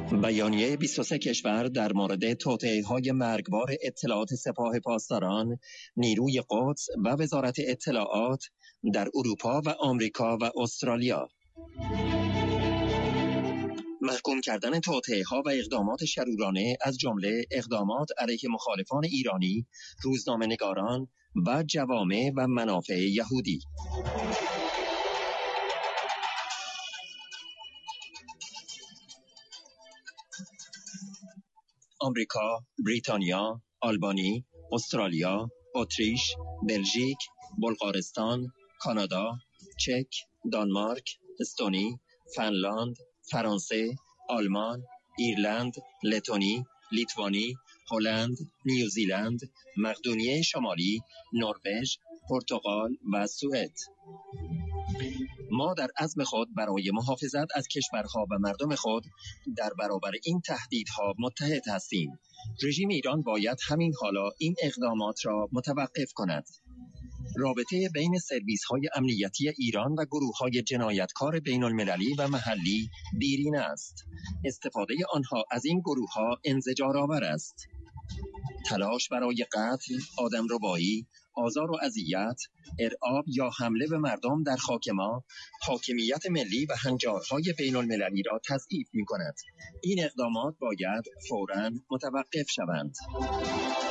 بیانیه 23 کشور در مورد توطئه‌های مرگبار اطلاعات سپاه پاسداران، نیروی قدس و وزارت اطلاعات در اروپا و آمریکا و استرالیا. محکوم کردن توطئه‌ها و اقدامات شرورانه از جمله اقدامات علیه مخالفان ایرانی، روزنامه‌نگاران و جوامع و منافع یهودی. آمریکا، بریتانیا، آلبانی، استرالیا، اتریش، بلژیک، بلغارستان، کانادا، چک، دانمارک، استونی، فنلاند، فرانسه، آلمان، ایرلند، لتونی، لیتوانی، هلند، نیوزیلند، مقدونیه شمالی، نروژ، پرتغال و سوئد. ما در عزم خود برای محافظت از کشورها و مردم خود در برابر این تهدیدها متحد هستیم. رژیم ایران باید همین حالا این اقدامات را متوقف کند. رابطه بین سرویس‌های امنیتی ایران و گروه‌های جنایتکار بین‌المللی و محلی دیرینه است. استفاده آنها از این گروه‌ها انزجارآور است. تلاش برای قتل، آدمربایی، آزار و اذیت، ارعاب یا حمله به مردم در خاک ما، حاکمیت ملی و هنجارهای بین‌المللی را تضعیف می‌کند. این اقدامات باید فوراً متوقف شوند.